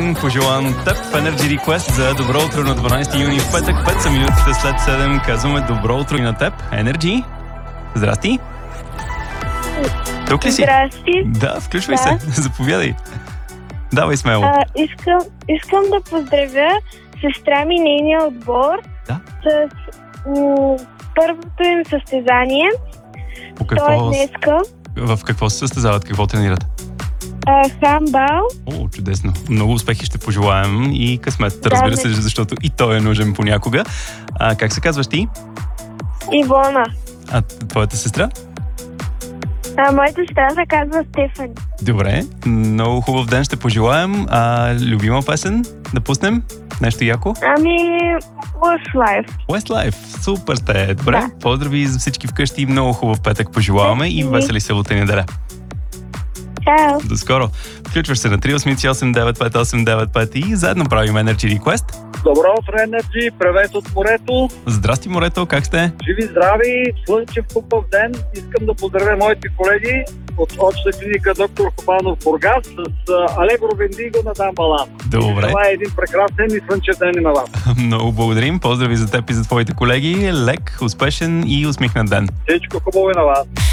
ден пожелавам теб в Energy Request за добро утро на 12 юни в петък. 5 са минутите след 7. Казваме добро утро и на теб. Energy, здрасти. Тук ли си? Здрасти. Да, включвай Да. се. Заповядай. Давай смело. Искам да поздравя сестра ми, нейния отбор, Да. с първото им състезание. По То е какво, днеска. в какво се състезават? Какво тренират? Хамбал. О, чудесно. Много успехи ще пожелаем и късмет, Да, разбира се, бе. защото и той е нужен понякога. Как се казваш ти? Ивона. А твоята сестра? Моята сестра се казва Стефани. Добре, много хубав ден ще пожелаем. Любима песен да пуснем? Нещо яко? Westlife. Westlife, супер сте. Добре, Да. поздрави за всички вкъщи. Много хубав петък пожелаваме и весели събота и неделя. Чао. До скоро. Включваш се на 388-895-895 и заедно правим Energy Request. Добро утро, Energy! Привет от морето! Здрасти, морето, как сте? Живи, здрави! Слънчев хубав ден! Искам да поздравя моите колеги от очна клиника доктор Хубанов Бургас с Алегро Вендиго на Дан Балан. Добре. Това е един прекрасен и слънчев ден и на вас. Много благодарим. Поздрави за теб и за твоите колеги. Лек, успешен и усмихнат ден. Всичко хубаво и на вас.